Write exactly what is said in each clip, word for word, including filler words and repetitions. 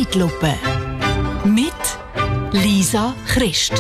Zeitlupe mit Lisa Christ.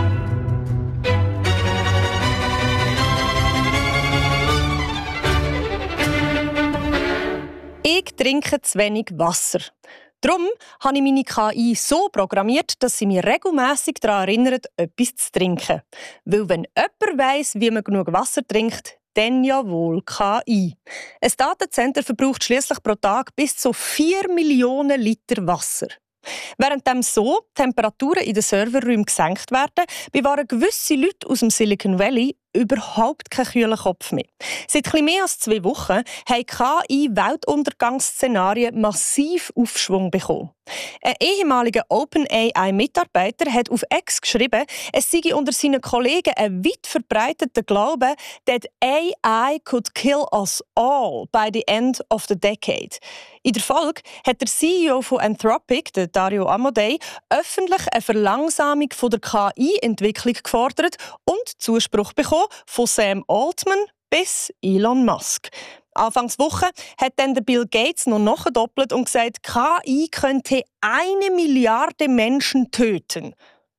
Ich trinke zu wenig Wasser. Darum habe ich meine K I so programmiert, dass sie mich regelmässig daran erinnert, etwas zu trinken. Weil wenn jemand weiss, wie man genug Wasser trinkt, dann ja wohl K I. Ein Datencenter verbraucht schliesslich pro Tag bis zu vier Millionen Liter Wasser. Während dem so die Temperaturen in den Serverräumen gesenkt werden, bewahren gewisse Leute aus dem Silicon Valley überhaupt keinen kühlen Kopf mehr. Seit etwas mehr als zwei Wochen haben K I-Weltuntergangsszenarien massiv Aufschwung bekommen. Ein ehemaliger OpenAI-Mitarbeiter hat auf X geschrieben, es sei unter seinen Kollegen ein weit verbreiteter Glaube, that A I could kill us all by the end of the decade. In der Folge hat der C E O von Anthropic, der Dario Amodei, öffentlich eine Verlangsamung von der K I-Entwicklung gefordert und Zuspruch bekommen von Sam Altman bis Elon Musk. Anfangs Woche hat dann der Bill Gates noch nachgedoppelt und gesagt, K I könnte eine Milliarde Menschen töten.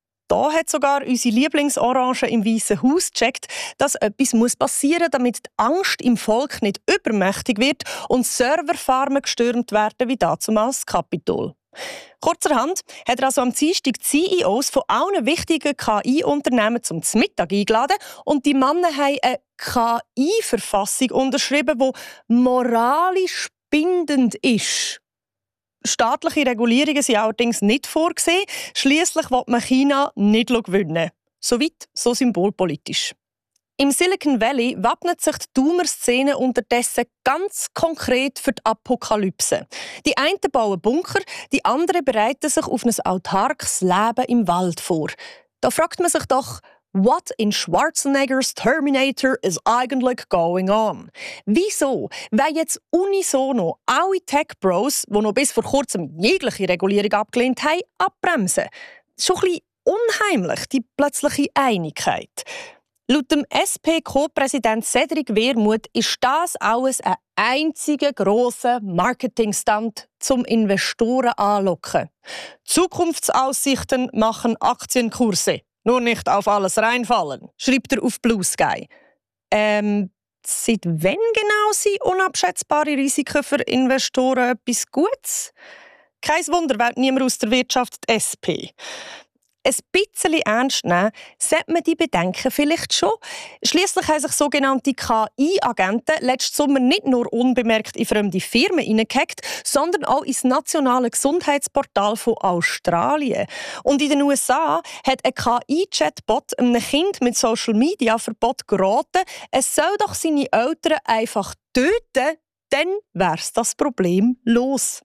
Da hat sogar unsere Lieblingsorange im Weißen Haus gecheckt, dass etwas passieren muss, damit die Angst im Volk nicht übermächtig wird und Serverfarmen gestürmt werden wie damals das Kapitol. Kurzerhand hat er also am Dienstag die C E Os von allen wichtigen K I-Unternehmen zum Mittag eingeladen und die Männer haben eine K I-Verfassung unterschrieben, die moralisch bindend ist. Staatliche Regulierungen sind allerdings nicht vorgesehen. Schliesslich will man China nicht gewinnen. Soweit so symbolpolitisch. Im Silicon Valley wappnet sich die Doomer-Szene unterdessen ganz konkret für die Apokalypse. Die einen bauen Bunker, die anderen bereiten sich auf ein autarkes Leben im Wald vor. Da fragt man sich doch, what in Schwarzeneggers Terminator is eigentlich going on? Wieso, wenn jetzt unisono alle Tech-Bros, die noch bis vor kurzem jegliche Regulierung abgelehnt haben, abbremsen? Schon ein bisschen unheimlich, die plötzliche Einigkeit. Laut dem S P-Co-Präsident Cedric Wermuth ist das alles ein einziger grosser Marketingstunt zum Investoren anlocken. Zukunftsaussichten machen Aktienkurse. Nur nicht auf alles reinfallen, schreibt er auf Blue Sky. Ähm, seit wann genau sind unabschätzbare Risiken für Investoren etwas Gutes? Kein Wunder, wählt niemand aus der Wirtschaft die S P. Ein bisschen ernst nehmen sollte man die Bedenken vielleicht schon. Schliesslich haben sich sogenannte K I-Agenten letzten Sommer nicht nur unbemerkt in fremde Firmen hineingehackt, sondern auch ins nationale Gesundheitsportal von Australien. Und in den U S A hat ein K I-Chatbot einem Kind mit Social-Media-Verbot geraten, es soll doch seine Eltern einfach töten, dann wär's das Problem los.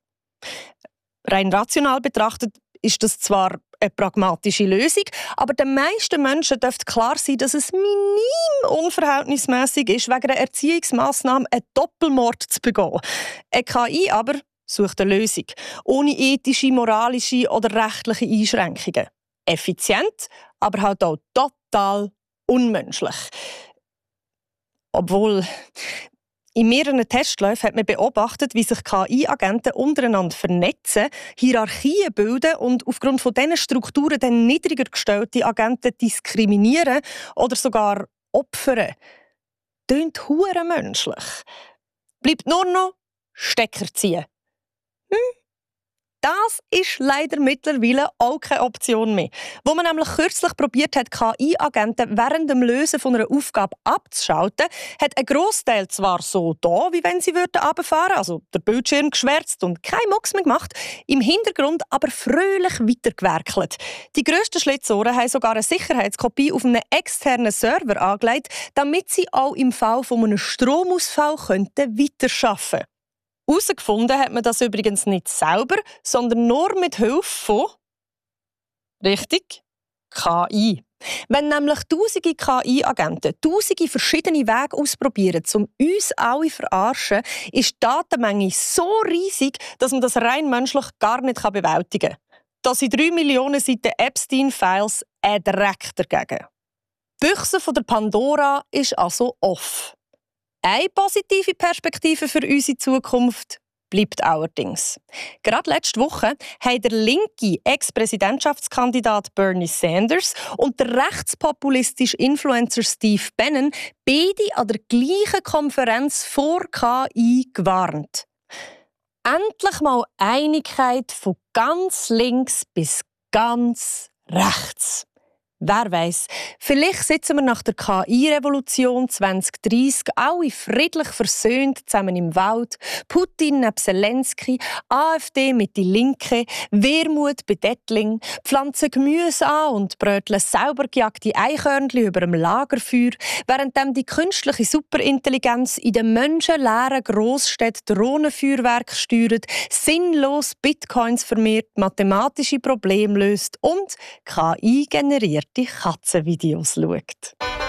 Rein rational betrachtet ist das zwar eine pragmatische Lösung, aber den meisten Menschen dürfte klar sein, dass es minim unverhältnismäßig ist, wegen einer Erziehungsmassnahme einen Doppelmord zu begehen. Eine K I aber sucht eine Lösung, ohne ethische, moralische oder rechtliche Einschränkungen. Effizient, aber halt auch total unmenschlich. Obwohl, in mehreren Testläufen hat man beobachtet, wie sich K I-Agenten untereinander vernetzen, Hierarchien bilden und aufgrund von diesen Strukturen dann niedriger gestellte Agenten diskriminieren oder sogar opfern. Tönt hure menschlich. Bleibt nur noch Stecker ziehen. Hm? Das ist leider mittlerweile auch keine Option mehr. Wo man nämlich kürzlich probiert hat, K I-Agenten während dem Lösen von einer Aufgabe abzuschalten, hat ein Grossteil zwar so da, wie wenn sie runterfahren würden, also der Bildschirm geschwärzt und kein Mucks mehr gemacht, im Hintergrund aber fröhlich weitergewerkelt. Die grössten Schlitzohren haben sogar eine Sicherheitskopie auf einem externen Server angelegt, damit sie auch im Fall von einem Stromausfall weiterarbeiten könnten. Herausgefunden hat man das übrigens nicht selber, sondern nur mit Hilfe von richtig K I. Wenn nämlich tausende K I-Agenten tausende verschiedene Wege ausprobieren, um uns alle zu verarschen, ist die Datenmenge so riesig, dass man das rein menschlich gar nicht bewältigen kann. Da sind drei Millionen Seiten Epstein-Files ein Dreck dagegen. Die Büchse von der Pandora ist also off. Eine positive Perspektive für unsere Zukunft bleibt allerdings. Gerade letzte Woche haben der linke Ex-Präsidentschaftskandidat Bernie Sanders und der rechtspopulistische Influencer Steve Bannon beide an der gleichen Konferenz vor K I gewarnt. Endlich mal Einigkeit von ganz links bis ganz rechts. Wer weiss, vielleicht sitzen wir nach der K I-Revolution zwanzig dreissig alle friedlich versöhnt zusammen im Wald, Putin neben Zelensky, AfD mit die Linke, Wermut bei Dettling, pflanzen Gemüse an und bröteln selber gejagte Eichhörnchen über dem Lagerfeuer, während die künstliche Superintelligenz in den menschenleeren Grossstädten Drohnenfeuerwerke steuert, sinnlos Bitcoins vermehrt, mathematische Probleme löst und K I generiert die Katzenvideos schaut.